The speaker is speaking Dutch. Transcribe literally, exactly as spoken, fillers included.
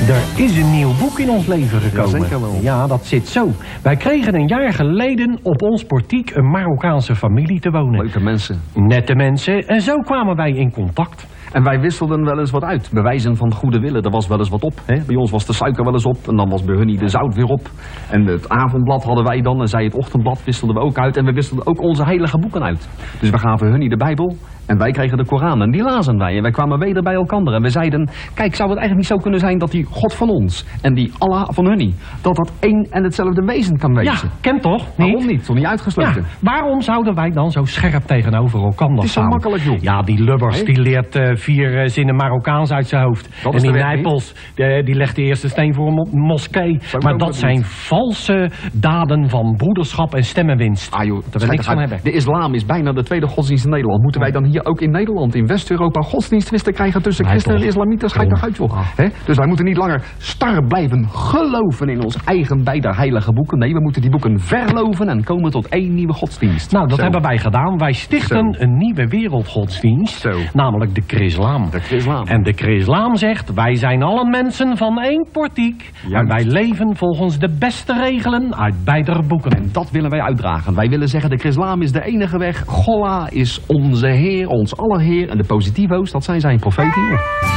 Er is een nieuw boek in ons leven gekomen. Ja, zeker wel. Ja, dat zit zo. Wij kregen een jaar geleden op ons portiek een Marokkaanse familie te wonen. Leuke mensen. Nette mensen. En zo kwamen wij in contact. En wij wisselden wel eens wat uit. Bewijzen van goede willen. Er was wel eens wat op. Hè? Bij ons was de suiker wel eens op. En dan was bij hun de zout weer op. En het avondblad hadden wij dan. En zij het ochtendblad wisselden we ook uit. En we wisselden ook onze heilige boeken uit. Dus we gaven hun de Bijbel. En wij kregen de Koran. En die lazen wij. En wij kwamen weder bij elkaar. En we zeiden, kijk, zou het eigenlijk niet zo kunnen zijn dat die God van ons en die Allah van hun, dat dat één en hetzelfde wezen kan wezen? Ja, kent toch? Niet? Waarom niet? Toch niet uitgesloten? Ja, waarom zouden wij dan zo scherp tegenover elkaar staan? Het is zo makkelijk, joh. Ja, die Lubbers, Nee? die leert uh, vier uh, zinnen Marokkaans uit zijn hoofd. Dat en is die de weg Nijpels, uh, die legt de eerste steen voor een mo moskee. Zo Maar ook dat dat zijn niet. valse daden van broederschap en stemmenwinst. Ah joh, dat we niks van hebben. De islam is bijna de tweede godsdienst in Nederland. Moeten wij dan hier ook in Nederland, in West-Europa, godsdiensttwisten krijgen tussen Nee, christenen en toch. islamieten? Schijt toch uit, joh. Ah. Hè? Dus wij moeten niet langer star blijven geloven in ons eigen beide heilige boeken. Nee, we moeten die boeken verloven en komen tot één nieuwe godsdienst. Nou, dat Zo. hebben wij gedaan. Wij stichten Zo. een nieuwe wereldgodsdienst, Zo. namelijk de Chrislam. De Chrislam. En de Chrislam zegt, wij zijn allen mensen van één portiek. Juist. En wij leven volgens de beste regelen uit beide boeken. En dat willen wij uitdragen. Wij willen zeggen, de Chrislam is de enige weg. Golla is onze Heer, ons aller Heer. En de positivo's, dat zijn zijn profeten.